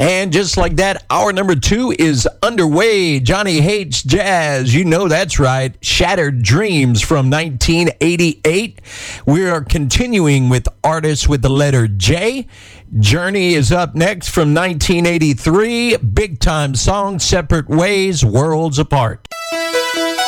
And just like that, hour number 2 is underway. Johnny hates jazz. You know that's right. Shattered Dreams from 1988. We are continuing with artists with the letter J. Journey is up next from 1983. Big time song, Separate Ways, Worlds Apart.